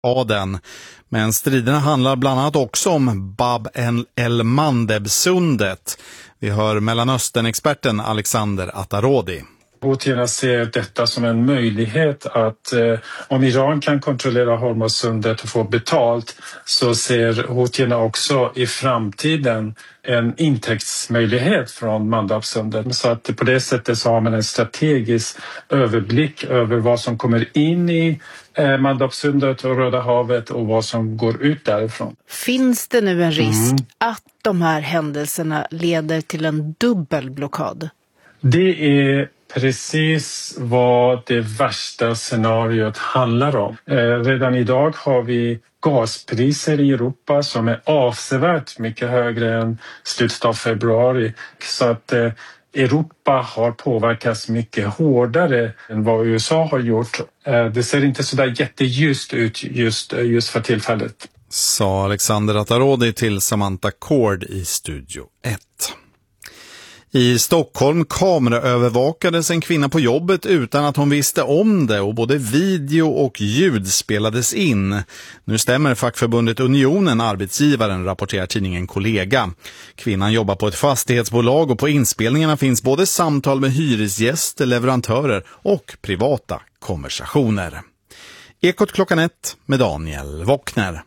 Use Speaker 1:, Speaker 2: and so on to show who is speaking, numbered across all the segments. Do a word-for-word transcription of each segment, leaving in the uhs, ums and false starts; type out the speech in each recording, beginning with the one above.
Speaker 1: Aden. Men striderna handlar bland annat också om Bab el-Mandeb-sundet. Vi hör Mellanöstern-experten Alexander Atarodi.
Speaker 2: Houtierna ser detta som en möjlighet att eh, om Iran kan kontrollera Hormuzsundet och få betalt, så ser Houtierna också i framtiden en intäktsmöjlighet från Mandabsundet. Så att på det sättet så har man en strategisk överblick över vad som kommer in i eh, Mandabsundet och Röda havet och vad som går ut därifrån.
Speaker 3: Finns det nu en risk mm. att de här händelserna leder till en dubbelblockad?
Speaker 2: Det är precis vad det värsta scenariot handlar om. Eh, redan idag har vi gaspriser i Europa som är avsevärt mycket högre än slutet av februari. Så att eh, Europa har påverkats mycket hårdare än vad U S A har gjort. Eh, det ser inte så där jätteljust ut just, just för tillfället.
Speaker 1: Sa Alexander Atarodi till Samantha Cord i Studio ett. I Stockholm kameraövervakades en kvinna på jobbet utan att hon visste om det och både video och ljud spelades in. Nu stämmer fackförbundet Unionen arbetsgivaren, rapporterar tidningen Kollega. Kvinnan jobbar på ett fastighetsbolag och på inspelningarna finns både samtal med hyresgäster, leverantörer och privata konversationer. Ekot klockan ett med Daniel Wockner.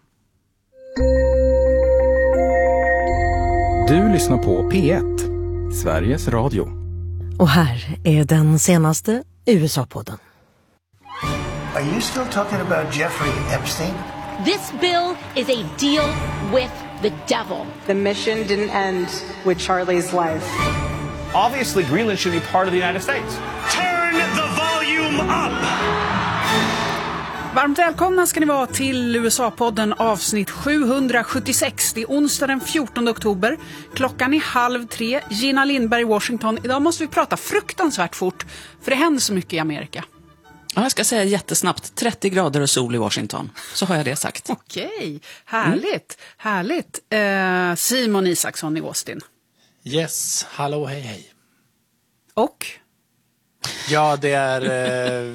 Speaker 4: Du lyssnar på P ett. Sveriges Radio.
Speaker 5: Och här är den senaste U S A-podden.
Speaker 6: Are you still talking about Jeffrey Epstein?
Speaker 7: This bill is a deal with the devil.
Speaker 8: The mission didn't end with Charlie's life.
Speaker 9: Obviously, Greenland should be part of the United States.
Speaker 10: Turn the volume up!
Speaker 11: Varmt välkomna ska ni vara till U S A-podden avsnitt sjuhundrasjuttiosex. Det är onsdag den fjortonde oktober. Klockan är halv tre. Gina Lindberg i Washington. Idag måste vi prata fruktansvärt fort, för det händer så mycket i Amerika.
Speaker 12: Ja, jag ska säga jättesnabbt. trettio grader och sol i Washington. Så har jag det sagt.
Speaker 11: Okej, härligt. Mm. Härligt. Eh, Simon Isaksson i Austin.
Speaker 13: Yes, hallå, hej, hej.
Speaker 11: Och...
Speaker 13: Ja, det är eh,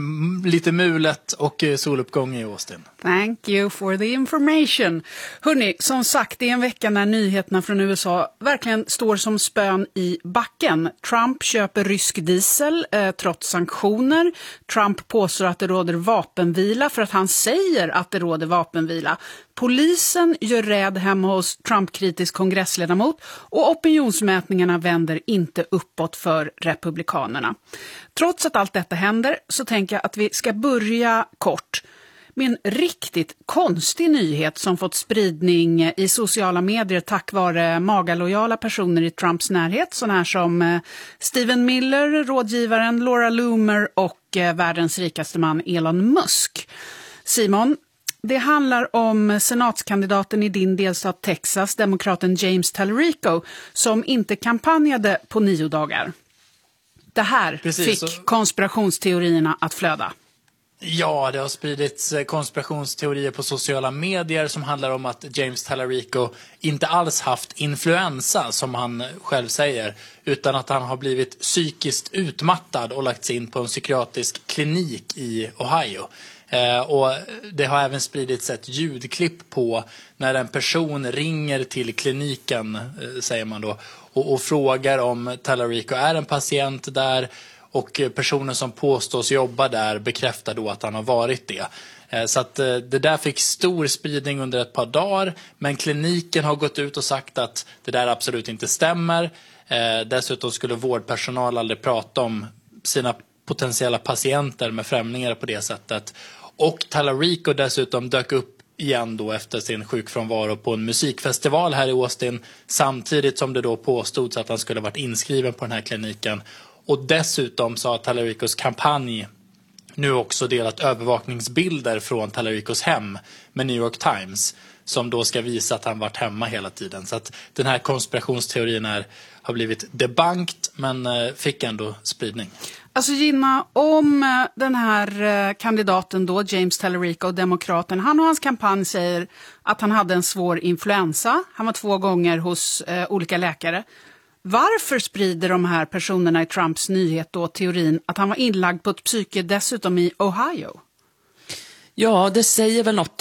Speaker 13: lite mulet och eh, soluppgång i Austin.
Speaker 11: Thank you for the information. Hörrni, som sagt, det är en vecka när nyheterna från U S A verkligen står som spön i backen. Trump köper rysk diesel eh, trots sanktioner. Trump påstår att det råder vapenvila för att han säger att det råder vapenvila. Polisen gör räd hemma hos Trump-kritisk kongressledamot och opinionsmätningarna vänder inte uppåt för republikanerna. Trots att allt detta händer så tänker jag att vi ska börja kort med en riktigt konstig nyhet som fått spridning i sociala medier tack vare magalojala personer i Trumps närhet, sådana här som Stephen Miller, rådgivaren Laura Loomer och världens rikaste man Elon Musk. Simon, det handlar om senatskandidaten i din delstat Texas, demokraten James Tallarico, som inte kampanjade på nio dagar. Det här Precis, fick så... konspirationsteorierna att flöda.
Speaker 13: Ja, det har spridits konspirationsteorier på sociala medier som handlar om att James Tallarico inte alls haft influensa, som han själv säger, utan att han har blivit psykiskt utmattad och lagts in på en psykiatrisk klinik i Ohio. Eh, och det har även spridits ett ljudklipp på när en person ringer till kliniken, eh, säger man då, och, och frågar om Tallarico är en patient där, och personen som påstås jobba där bekräftar då att han har varit det. Eh, så att eh, det där fick stor spridning under ett par dagar, men kliniken har gått ut och sagt att det där absolut inte stämmer. Eh, dessutom skulle vårdpersonal aldrig prata om sina potentiella patienter med främlingar på det sättet. Och Tallarico dessutom dök upp igen då efter sin sjukfrånvaro på en musikfestival här i Austin, samtidigt som det då påstods att han skulle varit inskriven på den här kliniken. Och dessutom så har Tallaricos kampanj nu också delat övervakningsbilder från Tallaricos hem med New York Times, som då ska visa att han varit hemma hela tiden. Så att den här konspirationsteorin är, har blivit debunked, men eh, fick ändå spridning.
Speaker 11: Alltså Gina, om den här kandidaten då, James Tallarico, demokraten, han och hans kampanj säger att han hade en svår influensa. Han var två gånger hos eh, olika läkare. Varför sprider de här personerna i Trumps nyhet då teorin att han var inlagd på ett psyke dessutom i Ohio?
Speaker 12: Ja, det säger väl något